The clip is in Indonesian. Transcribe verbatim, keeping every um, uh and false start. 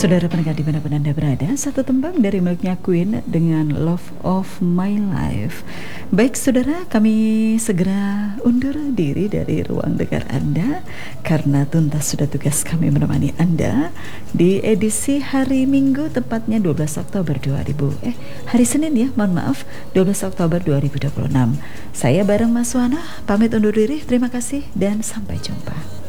Saudara pendengar dimanapun Anda berada, satu tembang dari miliknya Queen dengan Love of My Life. Baik saudara, kami segera undur diri dari ruang dengar Anda karena tuntas sudah tugas kami menemani Anda di edisi hari Minggu, tepatnya dua belas Oktober dua ribu eh hari Senin ya, mohon maaf, dua belas Oktober dua ribu dua puluh enam. Saya bareng Mas Wana pamit undur diri. Terima kasih dan sampai jumpa.